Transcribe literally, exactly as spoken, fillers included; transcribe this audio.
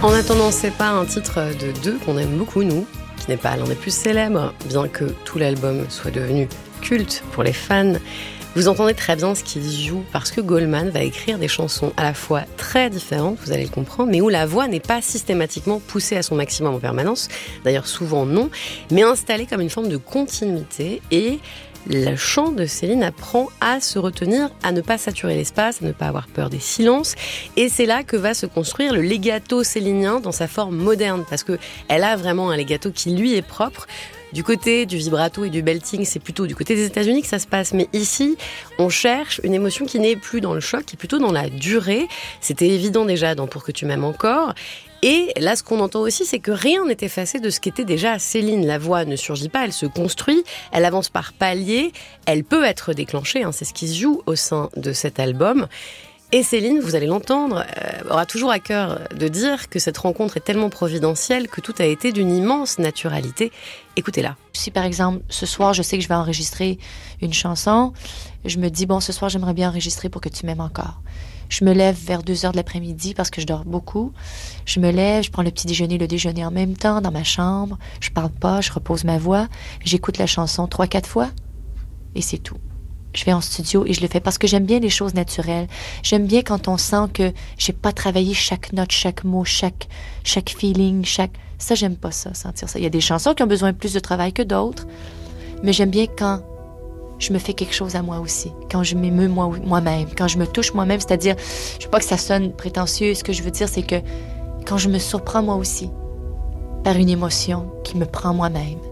En attendant, c'est pas un titre de deux qu'on aime beaucoup, nous, qui n'est pas l'un des plus célèbres, bien que tout l'album soit devenu culte pour les fans. Vous entendez très bien ce qu'il joue, parce que Goldman va écrire des chansons à la fois très différentes, vous allez le comprendre, mais où la voix n'est pas systématiquement poussée à son maximum en permanence, d'ailleurs souvent non, mais installée comme une forme de continuité, et le chant de Céline apprend à se retenir, à ne pas saturer l'espace, à ne pas avoir peur des silences. Et c'est là que va se construire le legato célinien dans sa forme moderne, parce qu'elle a vraiment un legato qui lui est propre. Du côté du vibrato et du belting, c'est plutôt du côté des États-Unis que ça se passe. Mais ici, on cherche une émotion qui n'est plus dans le choc, qui est plutôt dans la durée. C'était évident déjà dans Pour que tu m'aimes encore. Et là, ce qu'on entend aussi, c'est que rien n'est effacé de ce qu'était déjà Céline. La voix ne surgit pas, elle se construit, elle avance par paliers, elle peut être déclenchée, hein, c'est ce qui se joue au sein de cet album. Et Céline, vous allez l'entendre, euh, aura toujours à cœur de dire que cette rencontre est tellement providentielle que tout a été d'une immense naturalité. Écoutez-la. Si par exemple, ce soir, je sais que je vais enregistrer une chanson, je me dis, bon, ce soir, j'aimerais bien enregistrer Pour que tu m'aimes encore. Je me lève vers deux heures de l'après-midi parce que je dors beaucoup. Je me lève, je prends le petit déjeuner, le déjeuner en même temps dans ma chambre. Je parle pas, je repose ma voix. J'écoute la chanson trois, quatre fois et c'est tout. Je vais en studio et je le fais parce que j'aime bien les choses naturelles. J'aime bien quand on sent que j'ai pas travaillé chaque note, chaque mot, chaque, chaque feeling, chaque... Ça, j'aime pas ça, sentir ça. Il y a des chansons qui ont besoin de plus de travail que d'autres, mais j'aime bien quand je me fais quelque chose à moi aussi, quand je m'émeus moi, moi-même, quand je me touche moi-même, c'est-à-dire, je veux pas que ça sonne prétentieux, ce que je veux dire, c'est que quand je me surprends moi aussi par une émotion qui me prend moi-même.